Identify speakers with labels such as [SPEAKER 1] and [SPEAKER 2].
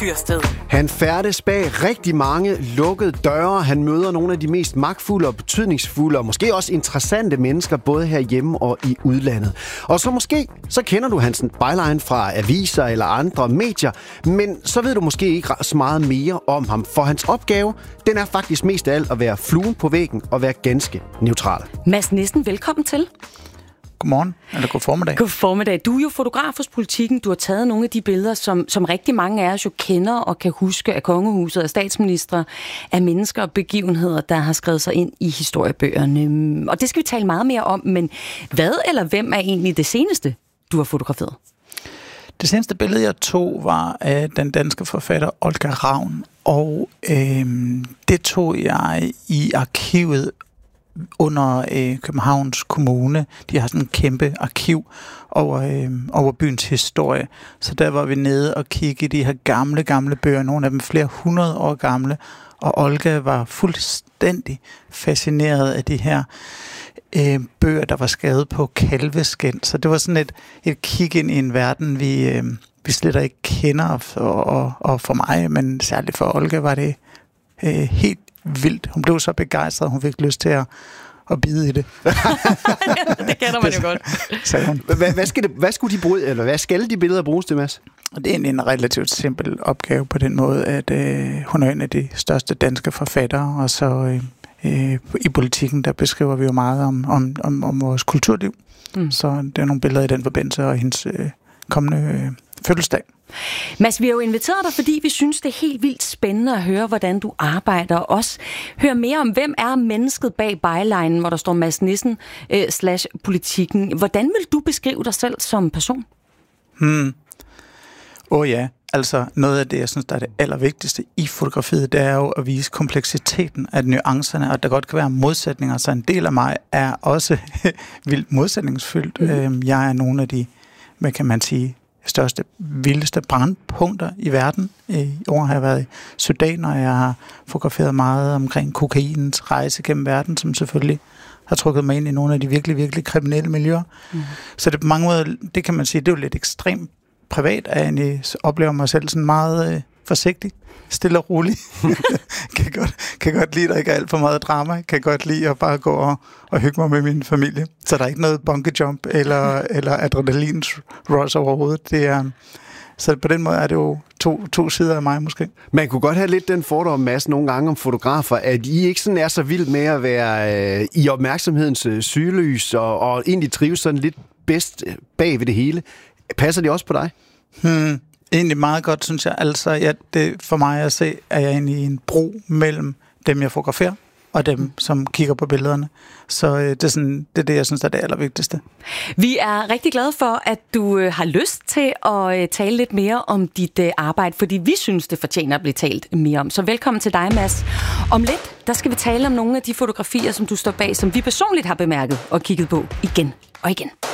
[SPEAKER 1] Tyrsted.
[SPEAKER 2] Han færdes bag rigtig mange lukkede døre. Han møder nogle af de mest magtfulde og betydningsfulde og måske også interessante mennesker, både herhjemme og i udlandet. Og så måske, så kender du hans byline fra aviser eller andre medier, men så ved du måske ikke så meget mere om ham, for hans opgave, den er faktisk mest af alt at være fluen på væggen og være ganske neutral.
[SPEAKER 3] Mads Nissen, velkommen til.
[SPEAKER 4] Godmorgen, eller god formiddag.
[SPEAKER 3] God formiddag. Du er jo fotograf hos Politiken. Du har taget nogle af de billeder, som rigtig mange af os jo kender og kan huske af kongehuset, af statsministre, af mennesker og begivenheder, der har skrevet sig ind i historiebøgerne. Og det skal vi tale meget mere om, men hvad eller hvem er egentlig det seneste, du har fotograferet?
[SPEAKER 4] Det seneste billede, jeg tog, var af den danske forfatter Olga Ravn, og det tog jeg i arkivet under Københavns Kommune. De har sådan en kæmpe arkiv over byens historie. Så der var vi nede og kigge i de her gamle bøger, nogle af dem flere 100 år gamle, og Olga var fuldstændig fascineret af de her bøger, der var skrevet på kalveskind. Så det var sådan et kig ind i en verden, vi slet ikke kender, og for mig, men særligt for Olga, var det helt vildt. Hun blev så begejstret, hun fik lyst til at bide i det.
[SPEAKER 3] Det kender man jo godt.
[SPEAKER 4] Sagde hun.
[SPEAKER 2] Hvad skal de billeder bruges til, Mads?
[SPEAKER 4] Det er egentlig en relativt simpel opgave på den måde, at hun er en af de største danske forfattere, og så i Politiken, der beskriver vi jo meget om vores kulturliv. Så det er nogle billeder i den forbindelse, og hendes kommende fødselsdag.
[SPEAKER 3] Mads, vi har jo inviteret dig, fordi vi synes, det er helt vildt spændende at høre, hvordan du arbejder, og også høre mere om, hvem er mennesket bag bylinen, hvor der står Mads Nissen /Politiken. Hvordan vil du beskrive dig selv som person?
[SPEAKER 4] Ja, altså noget af det, jeg synes, der er det allervigtigste i fotografiet, det er jo at vise kompleksiteten af nuancerne, og der godt kan være modsætninger, så en del af mig er også vildt modsætningsfyldt. Jeg er nogle af de, hvad kan man sige, største, vildeste brandpunkter i verden. I år har jeg været i Sudan, og jeg har fotograferet meget omkring kokainens rejse gennem verden, som selvfølgelig har trukket mig ind i nogle af de virkelig, virkelig kriminelle miljøer. Så det på mange måder, det kan man sige, det er jo lidt ekstremt privat, at jeg egentlig oplever mig selv sådan meget forsigtig, stille og rolig. kan godt lide, at der ikke er alt for meget drama. Kan godt lide at bare gå og hygge mig med min familie. Så der er ikke noget bungee jump eller adrenalin rush overhovedet. Det er, så på den måde er det jo to sider af mig måske.
[SPEAKER 2] Man kunne godt have lidt den fordom, Mads, nogle gange om fotografer, at I ikke sådan er så vildt med at være i opmærksomhedens sygelys og egentlig trives sådan lidt bedst bag ved det hele. Passer det også på dig?
[SPEAKER 4] Egentlig meget godt, synes jeg. Altså, det for mig at se, er jeg egentlig i en bro mellem dem, jeg fotograferer, og dem, som kigger på billederne. Så det er det, jeg synes, er det allervigtigste.
[SPEAKER 3] Vi er rigtig glade for, at du har lyst til at tale lidt mere om dit arbejde, fordi vi synes, det fortjener at blive talt mere om. Så velkommen til dig, Mads. Om lidt, der skal vi tale om nogle af de fotografier, som du står bag, som vi personligt har bemærket og kigget på igen og igen.